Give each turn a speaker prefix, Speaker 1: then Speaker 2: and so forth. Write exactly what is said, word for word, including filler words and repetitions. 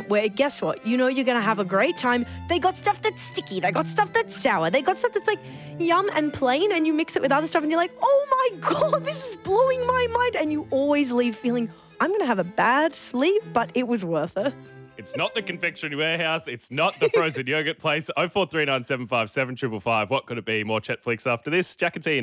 Speaker 1: where, guess what? You know you're going to have a great time. They got stuff that's sticky. They got stuff that's sour. They got stuff that's like yum and plain, and you mix it with other stuff and you're like, oh my God, this is blowing my mind. And you always leave feeling, I'm going to have a bad sleep, but it was worth it.
Speaker 2: It's not the confectionery warehouse. It's not the frozen yogurt place. oh four three nine seven five seven five five five. What could it be? More Chet Flicks after this. Jack and T